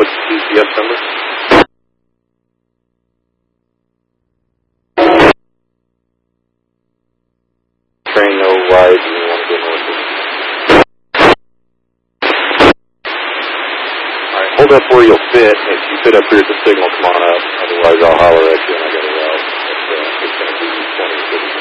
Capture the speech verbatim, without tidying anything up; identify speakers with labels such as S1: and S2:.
S1: What's the G P S number? Train no wide, and you want to go north. Alright, hold up where you'll fit. If you fit up here at the signal, come on up. Otherwise, I'll holler at you and I got a route. It's, uh, it's going to be twenty, thirty